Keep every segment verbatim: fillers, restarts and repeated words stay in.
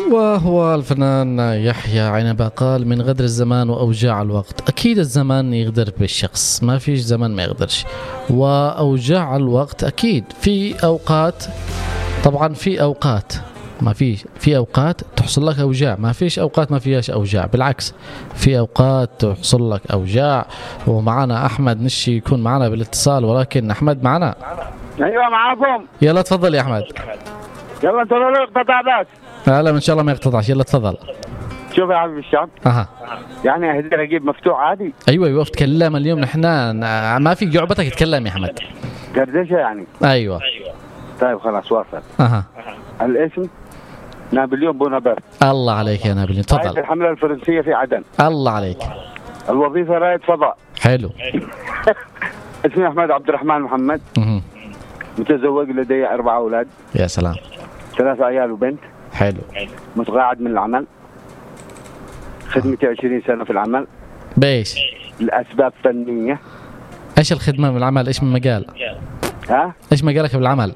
وهو الفنان يحيى عنبة قال من غدر الزمان وأوجاع الوقت. أكيد الزمان يغدر بالشخص، ما فيش زمان ما يغدرش. وأوجاع الوقت أكيد في أوقات، طبعا في أوقات ما في في أوقات تحصل لك أوجاع، ما فيش أوقات ما فيهاش أوجاع، بالعكس في أوقات تحصل لك أوجاع. ومعنا أحمد نشي يكون معنا بالاتصال، ولكن أحمد معنا. ايوه معاكم. يلا تفضل يا أحمد. يلا انت لا يقطع بس. لا ان شاء الله ما يقتطعش. يلا تفضل. شوف يا حبيب الشعب، اها يعني اهدر اجيب مفتوح عادي. ايوه ايوه تكلم اليوم نحن ما في جعبتك تتكلم يا احمد. دردشه يعني. ايوه طيب خلاص واصل. اها الاسم نابليون بونابرت. الله عليك يا نابليون، تفضل. الحمله الفرنسيه في عدن. الله عليك. الوظيفه رائد فضاء. حلو. اسمي احمد عبد الرحمن محمد. اها متزوج، لدي اربع اولاد. يا سلام. ثلاث عيال وبنت. حلو. متقاعد من العمل، خدمتي عشرين سنة في العمل. بيش؟ لأسباب فنية. ايش الخدمة بالعمل؟ ايش من مجال؟ ها؟ ايش مجالك بالعمل؟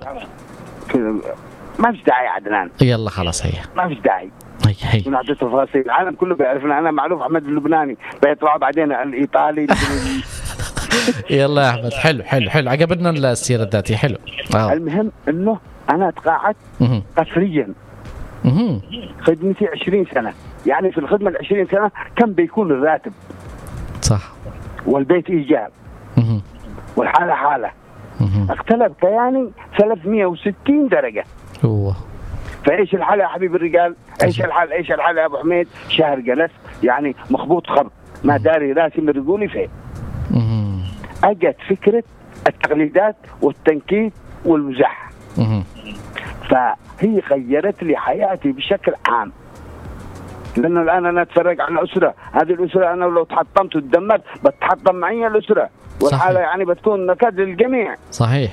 ما فيش داعي عدنان. يلا خلاص هي. ما فيش داعي. هي هي. من عدة تفاصيل، العالم كله بيعرفنا، أنا معروف أحمد اللبناني، بيطلعوا بعدين الإيطالي. يلا يا أحمد، حلو حلو حلو، عجبنا السيرة الذاتية، حلو. آه. المهم إنه أنا تقاعدت قسريا. اها خدمتي عشرين سنة، يعني في الخدمة العشرين سنة كم بيكون الراتب؟ صح. والبيت إيجار. اها والحالة حالة. اها اختلف كياني ثلاثمئة وستين درجة. اوه. فايش الحال يا حبيب الرجال؟ ايش الحال؟ ايش الحال يا ابو حميد؟ شهر جلس يعني مخبوط خبط، ما داري راسي من رجولي فين. اها اجت فكرة التقليدات والتنكيت والمزاح. اها فهي غيرت لي حياتي بشكل عام، لأنه الآن أنا أتفرج على أسرة، هذه الأسرة أنا لو تحطمت وتدمرت بتحطم معي الأسرة، والحالة صحيح. يعني بتكون نكد للجميع. صحيح.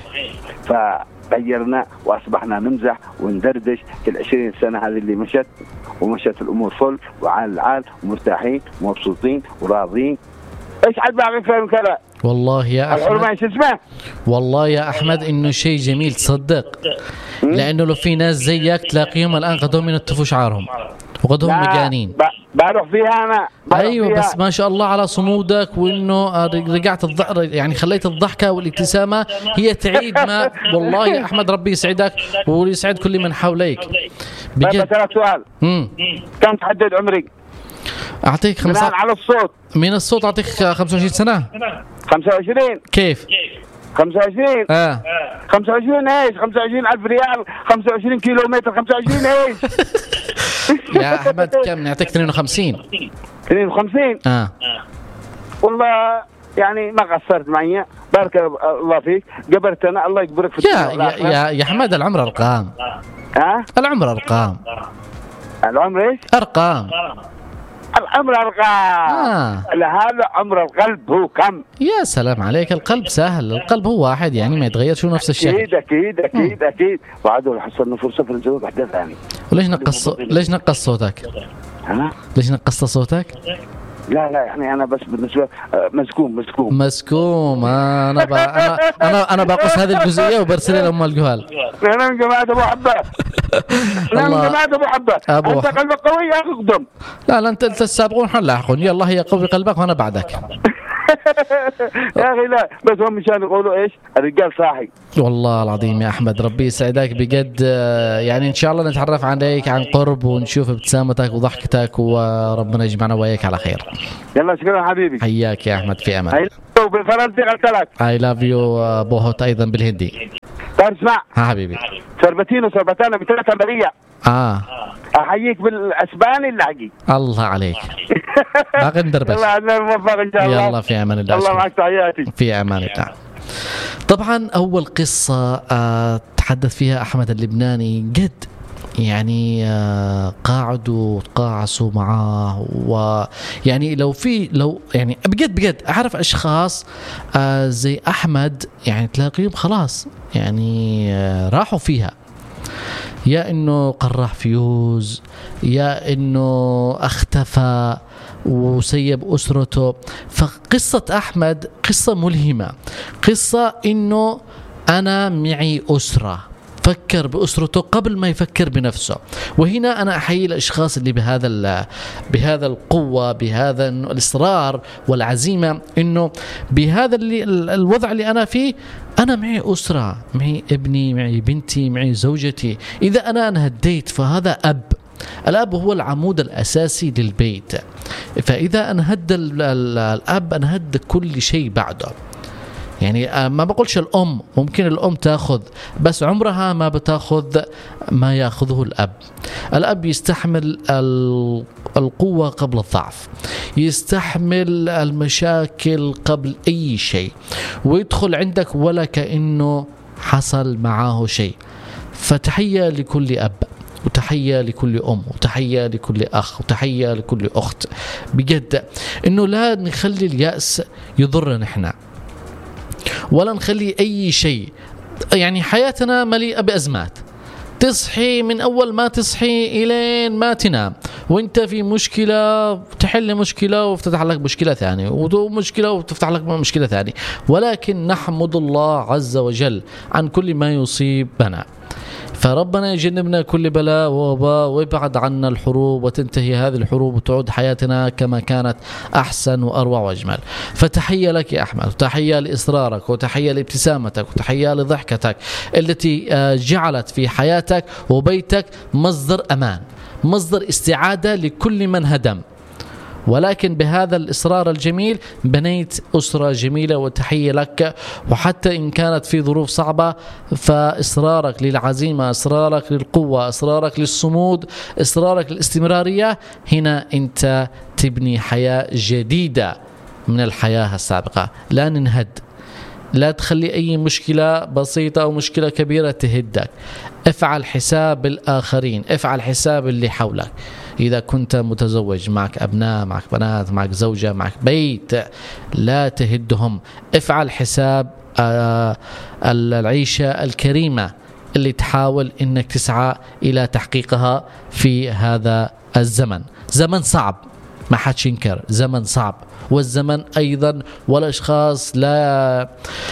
فغيرنا وأصبحنا نمزح وندردش في العشرين سنة هذه اللي مشت، ومشت الأمور فل وعال العال ومرتاحين ومبسوطين وراضين. إيش عاد باقي فهم كذا؟ والله يا أحمد، أحمد، شو اسمه؟ والله يا أحمد إنه شيء جميل تصدق، لأنه لو في ناس زيك تلاقيهم الآن قدهم من التفو شعارهم وقدهم مجانين. بروح فيها أنا. أيوة فيها. بس ما شاء الله على صمودك، وإنه رجعت الضحك يعني خليت الضحكة والابتسامة هي تعيد ما. والله يا أحمد ربي يسعدك ويسعد كل من حوليك بجد. طيب سؤال، كم تحدد عمري؟ أعطيك خمسة على الصوت. من الصوت أعطيك خمسة وعشرين سنة. خمسة وعشرين. كيف؟ خمسة وعشرين. آه. خمسة وعشرين ايش؟ خمسة وعشرين ألف ريال، خمسة وعشرين كيلو متر، خمسة وعشرين ايش؟ يا أحمد كم نعطيك؟ اثنين وخمسين. اثنين وخمسين. آه. والله يعني ما قصرت معي، بارك الله فيك، قبرتنا الله يكبرك في يا يا يا, يا حماد العمر أرقام. ها؟ العمر أرقام. العمر ايش؟ أرقام. العمر أرقام. آه. لهذا عمر القلب هو كم؟ يا سلام عليك، القلب سهل، القلب هو واحد يعني ما يتغير شو نفس الشيء. أكيد أكيد أكيد أكيد. وعدوا حصلنا فرصة في الزواج واحدة ثانية. وليش نقص ليش نقص صوتك؟ ها؟ ليش نقصت صوتك؟ لا لا يعني أنا بس بالنسبة مسكوم مسكوم مسكوم. أنا ب... أنا أنا أنا بقص هذه الجزئية وبرسلها لأم الجهال. أنا من جماعة أبو حبة. أنا من جماعة أبو حبة. أبو أنت قلبك قوي يا أخي اقدم. لا لا أنت أنت السابقون حلاحقون. يلا هي قوي قلبك وأنا بعدك. يا أخي لا، بس هم مشان يقولوا إيش؟ الرجال صاحي. والله العظيم يا أحمد ربي يسعدك بجد، يعني إن شاء الله نتعرف عليك عن قرب ونشوف ابتسامتك وضحكتك، وربنا يجمعنا وياك على خير. يلا شكرا حبيبي. حياك يا أحمد، في أمان. بالفرنسي قلت لك I love you بوهوت أيضا بالهندي. طيب اسمع. ها حبيبي. سربتينو سربتانا بثلاثة برية. آه. أحييك بالأسباني اللهجي. الله عليك. باقي ندربش. الله عنا الموفق إن شاء الله. يلا في أمان الله. الله معك، تحياتي. في أمان الله. طبعا أول قصة آه تحدث فيها أحمد اللبناني جد يعني آه قاعدوا وتقاعسوا معاه، ويعني لو في لو يعني بجد بجد أعرف أشخاص آه زي أحمد يعني تلاقيهم خلاص يعني آه راحوا فيها، يا إنه قرح فيوز، يا إنه اختفى وسيب أسرته. فقصة أحمد قصة ملهمة، قصة إنه أنا معي أسرة، فكر بأسرته قبل ما يفكر بنفسه. وهنا أنا أحيي الأشخاص اللي بهذا بهذا القوة، بهذا الإصرار والعزيمة، إنه بهذا اللي الوضع اللي أنا فيه أنا معي أسرة، معي ابني، معي بنتي، معي زوجتي. إذا أنا انهديت فهذا أب، الأب هو العمود الأساسي للبيت، فإذا انهد الأب انهد كل شيء بعده. يعني ما بقولش الأم، ممكن الأم تأخذ بس عمرها ما بتأخذ ما يأخذه الأب. الأب يستحمل القوة قبل الضعف، يستحمل المشاكل قبل أي شيء، ويدخل عندك ولا كأنه حصل معاه شيء. فتحية لكل أب، وتحية لكل أم، وتحية لكل أخ، وتحية لكل أخت. بجد إنه لا نخلي اليأس يضرنا إحنا، ولا نخلي أي شيء. يعني حياتنا مليئة بأزمات، تصحي من أول ما تصحي إلين ما تنام وانت في مشكلة، تحل مشكلة وتفتح لك مشكلة ثانية، ومشكلة وتفتح لك مشكلة ثانية. ولكن نحمد الله عز وجل عن كل ما يصيبنا. فربنا يجنبنا كل بلاء ووباء، ويبعد عنا الحروب، وتنتهي هذه الحروب وتعود حياتنا كما كانت أحسن وأروع وأجمل. فتحية لك يا أحمد، وتحية لإصرارك، وتحية لابتسامتك، وتحية لضحكتك التي جعلت في حياتك وبيتك مصدر أمان، مصدر استعادة لكل من هدم. ولكن بهذا الإصرار الجميل بنيت أسرة جميلة، وتحية لك. وحتى إن كانت في ظروف صعبة، فإصرارك للعزيمة، إصرارك للقوة، إصرارك للصمود، إصرارك للاستمرارية، هنا أنت تبني حياة جديدة من الحياة السابقة. لا ننهد، لا تخلي أي مشكلة بسيطة أو مشكلة كبيرة تهدك. افعل حساب الآخرين، افعل حساب اللي حولك. إذا كنت متزوج، معك أبناء، معك بنات، معك زوجة، معك بيت، لا تهدهم. افعل حساب العيشة الكريمة اللي تحاول إنك تسعى إلى تحقيقها في هذا الزمن. زمن صعب، ما حدش ينكر، زمن صعب. والزمن أيضا والأشخاص لا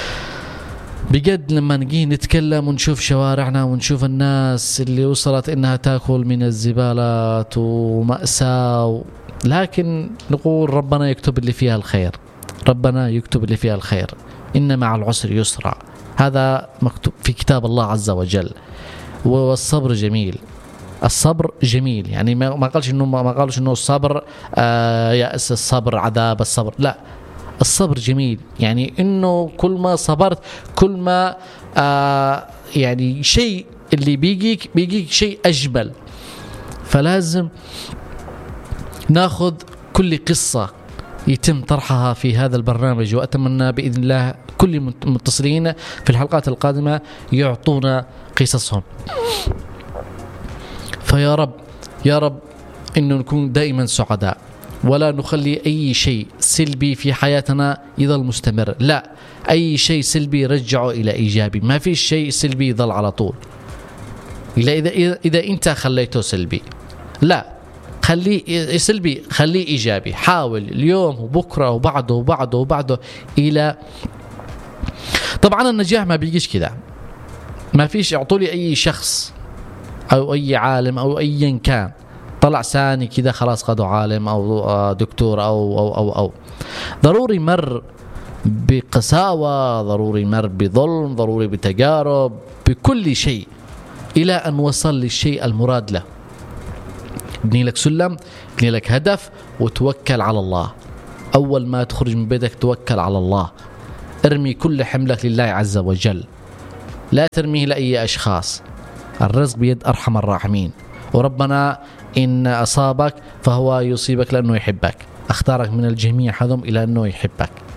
بجد لما نجي نتكلم ونشوف شوارعنا ونشوف الناس اللي وصلت إنها تأكل من الزبالات ومأساة، لكن نقول ربنا يكتب اللي فيها الخير، ربنا يكتب اللي فيها الخير. إن مع العسر يسرا، هذا مكتوب في كتاب الله عز وجل. والصبر جميل، الصبر جميل. يعني ما قالش إنه ما قالش إنه الصبر آه يأس، الصبر عذاب، الصبر لا، الصبر جميل. يعني إنه كل ما صبرت كل ما آه يعني شيء اللي بيجيك بيجيك شيء أجمل. فلازم ناخذ كل قصة يتم طرحها في هذا البرنامج، وأتمنى بإذن الله كل المتصلين في الحلقات القادمة يعطونا قصصهم. فيا رب يا رب إنه نكون دائما سعداء، ولا نخلي أي شيء سلبي في حياتنا يظل مستمر. لا، أي شيء سلبي رجعه إلى إيجابي. ما في شيء سلبي يظل على طول. إلا إذا إذا أنت خليته سلبي، لا، خليه سلبي، خليه إيجابي. حاول اليوم وبكرة وبعده وبعده وبعده إلى. طبعا النجاح ما بيجيش كذا، ما فيش اعطوا لي أي شخص أو أي عالم أو أيا كان طلع ثاني كذا خلاص قدوا عالم أو دكتور أو أو أو أو ضروري مر بقساوة، ضروري مر بظلم، ضروري بتجارب، بكل شيء إلى أن وصل للشيء المراد له. ابني لك سلم، ابني لك هدف، وتوكل على الله. أول ما تخرج من بيتك توكل على الله، ارمي كل حملك لله عز وجل، لا ترميه لأي أشخاص. الرزق بيد أرحم الراحمين، وربنا إن أصابك فهو يصيبك لأنه يحبك، اختارك من الجميع هذم إلى أنه يحبك.